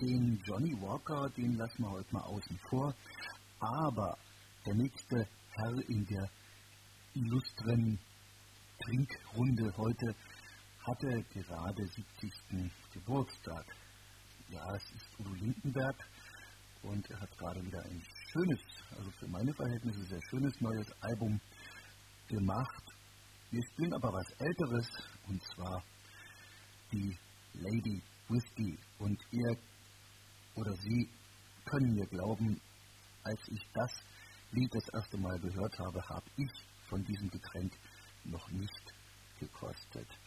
Den Johnny Walker, den lassen wir heute mal außen vor. Aber der nächste Herr in der illustren Trinkrunde heute hatte gerade 70. Geburtstag. Ja, es ist Udo Lindenberg und er hat gerade wieder ein schönes, also für meine Verhältnisse sehr schönes neues Album gemacht. Wir spielen aber was Älteres, und zwar die Lady Whiskey. Und ihr oder Sie können mir glauben, als ich das Lied das erste Mal gehört habe, habe ich von diesem Getränk noch nicht gekostet.